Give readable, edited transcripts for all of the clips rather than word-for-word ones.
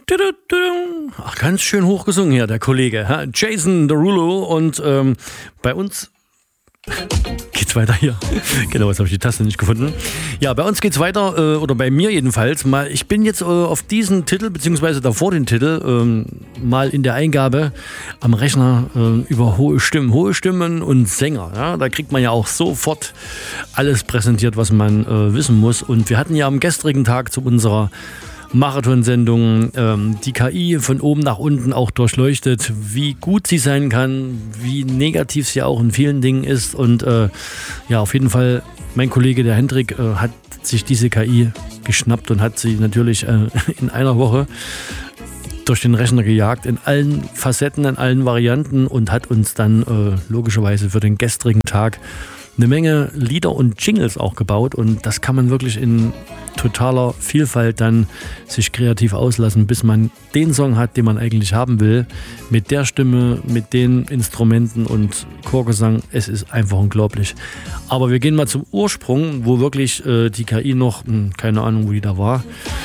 Ach, ganz schön hoch gesungen hier, der Kollege. Jason Derulo. Und bei uns geht's weiter hier. Genau, jetzt habe ich die Taste nicht gefunden. Ja, bei uns geht's weiter, oder bei mir jedenfalls. Ich bin jetzt auf diesen Titel, beziehungsweise davor den Titel, mal in der Eingabe am Rechner über hohe Stimmen und Sänger. Ja, da kriegt man ja auch sofort alles präsentiert, was man wissen muss. Und wir hatten ja am gestrigen Tag zu unserer Marathonsendung die KI von oben nach unten auch durchleuchtet, wie gut sie sein kann, wie negativ sie auch in vielen Dingen ist. Und ja, auf jeden Fall, mein Kollege, der Hendrik, hat sich diese KI geschnappt und hat sie natürlich in einer Woche durch den Rechner gejagt, in allen Facetten, in allen Varianten, und hat uns dann logischerweise für den gestrigen Tag eine Menge Lieder und Jingles auch gebaut, und das kann man wirklich in totaler Vielfalt dann sich kreativ auslassen, bis man den Song hat, den man eigentlich haben will, mit der Stimme, mit den Instrumenten und Chorgesang. Es ist einfach unglaublich. Aber wir gehen mal zum Ursprung, wo wirklich die KI noch, keine Ahnung, wo die da war,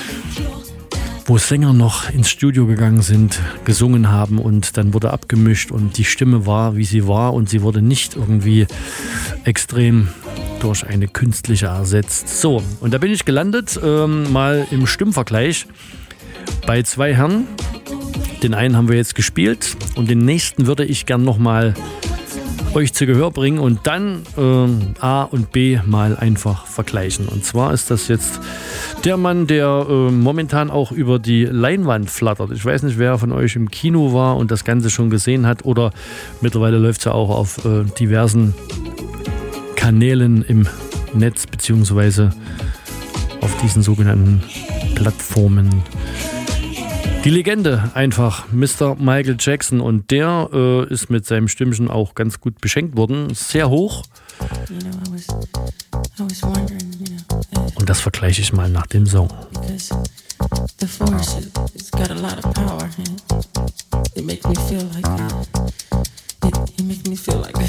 wo Sänger noch ins Studio gegangen sind, gesungen haben, und dann wurde abgemischt und die Stimme war, wie sie war, und sie wurde nicht irgendwie extrem durch eine künstliche ersetzt. So, und da bin ich gelandet, mal im Stimmvergleich bei zwei Herren. Den einen haben wir jetzt gespielt und den nächsten würde ich gern nochmal euch zu Gehör bringen und dann A und B mal einfach vergleichen. Und zwar ist das jetzt der Mann, der momentan auch über die Leinwand flattert. Ich weiß nicht, wer von euch im Kino war und das Ganze schon gesehen hat, oder mittlerweile läuft es ja auch auf diversen Kanälen im Netz, beziehungsweise auf diesen sogenannten Plattformen. Die Legende einfach, Mr. Michael Jackson, und der ist mit seinem Stimmchen auch ganz gut beschenkt worden, sehr hoch. Und das vergleiche ich mal nach dem Song. The force, it's got a lot of power. It makes me feel like